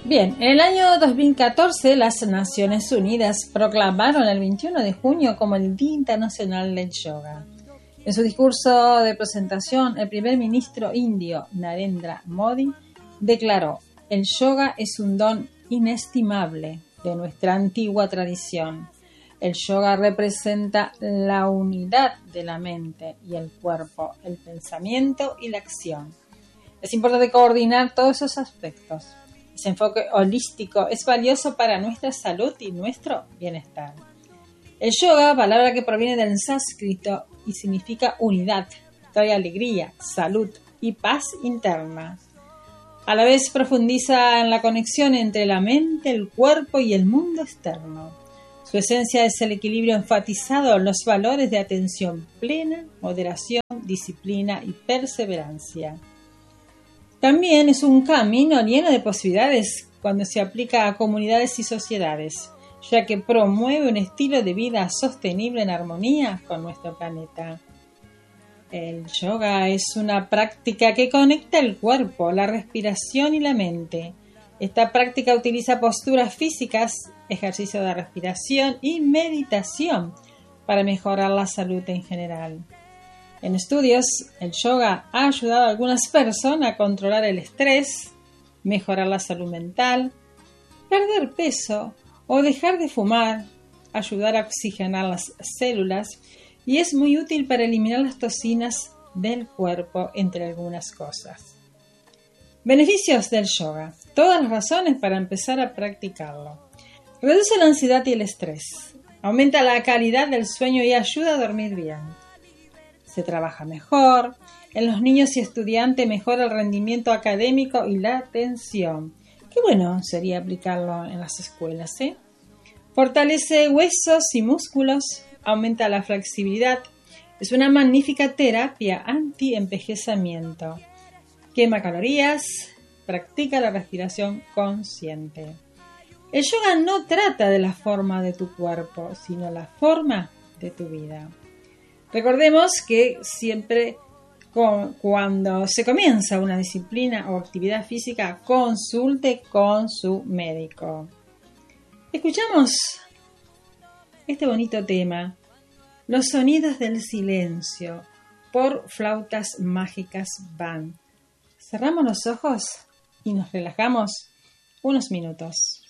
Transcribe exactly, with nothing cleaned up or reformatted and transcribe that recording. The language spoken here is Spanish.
Bien, en el año dos mil catorce las Naciones Unidas proclamaron el veintiuno de junio como el Día Internacional del Yoga. En su discurso de presentación, el primer ministro indio, Narendra Modi, declaró: el yoga es un don inestimable de nuestra antigua tradición. El yoga representa la unidad de la mente y el cuerpo, el pensamiento y la acción. Es importante coordinar todos esos aspectos. Ese enfoque holístico es valioso para nuestra salud y nuestro bienestar. El yoga, palabra que proviene del sánscrito y significa unidad, trae alegría, salud y paz interna. A la vez profundiza en la conexión entre la mente, el cuerpo y el mundo externo. Su esencia es el equilibrio enfatizado en los valores de atención plena, moderación, disciplina y perseverancia. También es un camino lleno de posibilidades cuando se aplica a comunidades y sociedades, ya que promueve un estilo de vida sostenible en armonía con nuestro planeta. El yoga es una práctica que conecta el cuerpo, la respiración y la mente. Esta práctica utiliza posturas físicas, ejercicio de respiración y meditación para mejorar la salud en general. En estudios, el yoga ha ayudado a algunas personas a controlar el estrés, mejorar la salud mental, perder peso o dejar de fumar, ayudar a oxigenar las células y es muy útil para eliminar las toxinas del cuerpo, entre algunas cosas. Beneficios del yoga. Todas las razones para empezar a practicarlo. Reduce la ansiedad y el estrés. Aumenta la calidad del sueño y ayuda a dormir bien. Se trabaja mejor. En los niños y estudiantes mejora el rendimiento académico y la atención. Qué bueno sería aplicarlo en las escuelas, ¿eh? Fortalece huesos y músculos. Aumenta la flexibilidad. Es una magnífica terapia anti-envejecimiento. Quema calorías. Practica la respiración consciente. El yoga no trata de la forma de tu cuerpo, sino la forma de tu vida. Recordemos que siempre con, cuando se comienza una disciplina o actividad física, consulte con su médico. Escuchamos este bonito tema, Los sonidos del silencio, por Flautas Mágicas Band. Cerramos los ojos y nos relajamos unos minutos.